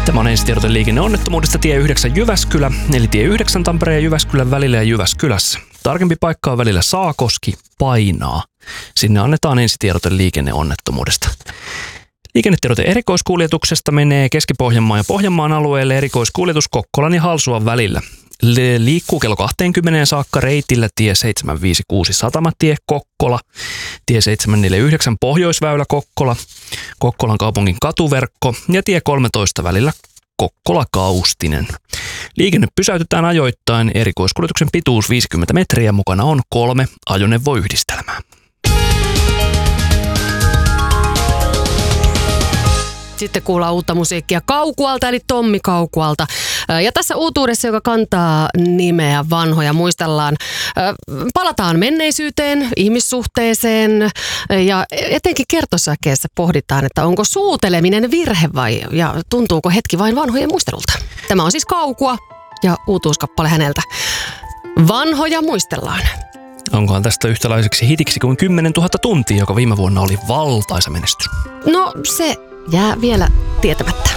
Tämä on ensitiedote liikenneonnettomuudesta tie 9 Jyväskylä, eli tie 9 Tampereen ja Jyväskylän välillä ja Jyväskylässä. Tarkempi paikka on välillä Saakoski, Painaa. Sinne annetaan ensitiedote liikenneonnettomuudesta. Liikennetiedote erikoiskuljetuksesta menee Keski-Pohjanmaan ja Pohjanmaan alueelle erikoiskuljetus Kokkolan ja Halsuan välillä. Liikkuu kello 20 saakka reitillä tie 756 Satamatie Kokkola, tie 749 Pohjoisväylä Kokkola, Kokkolan kaupungin katuverkko ja tie 13 välillä Kokkola-Kaustinen. Liikenne pysäytetään ajoittain, erikoiskuljetuksen pituus 50 metriä, mukana on 3 ajoneuvoyhdistelmää. Sitten kuullaan uutta musiikkia Kaukualta, eli Tommi Kaukualta. Ja tässä uutuudessa, joka kantaa nimeä Vanhoja, muistellaan, palataan menneisyyteen, ihmissuhteeseen ja etenkin kertosäkeessä pohditaan, että onko suuteleminen virhe ja tuntuuko hetki vain vanhojen muistelulta. Tämä on siis Kaukua ja uutuuskappale häneltä. Vanhoja muistellaan. Onkohan tästä yhtälaiseksi hitiksi kuin 10 000 tuntia, joka viime vuonna oli valtaisa menestys? No se jää vielä tietämättä.